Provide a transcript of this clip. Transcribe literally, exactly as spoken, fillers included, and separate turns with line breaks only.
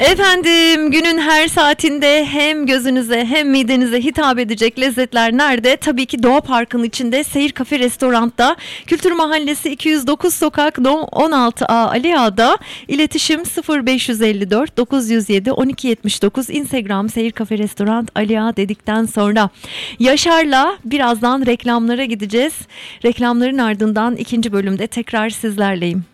Efendim, günün her saatinde hem gözünüze hem midenize hitap edecek lezzetler nerede? Tabii ki Doğa Parkı'nın içinde Seyir Kafe Restorant'ta. Kültür Mahallesi iki yüz dokuz Sokak No on altı A Ali Ağa'da. İletişim sıfır beş yüz elli dört dokuz yüz yedi on iki yetmiş dokuz. Instagram Seyir Kafe Restorant Ali Ağa dedikten sonra Yaşar'la birazdan reklamlara gideceğiz. Reklamların ardından ikinci bölümde tekrar sizlerleyim.